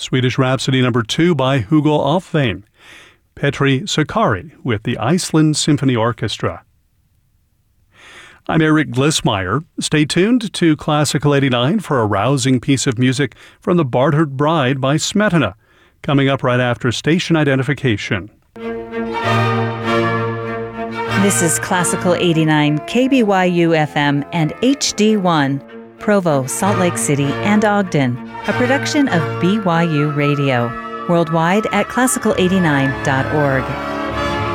Swedish Rhapsody No. 2 by Hugo Alfvén. Petri Sakari with the Iceland Symphony Orchestra. I'm Eric Glissmeyer. Stay tuned to Classical 89 for a rousing piece of music from The Bartered Bride by Smetana, coming up right after station identification. This is Classical 89, KBYU FM and HD1, Provo, Salt Lake City, and Ogden, a production of BYU Radio. Worldwide at classical89.org.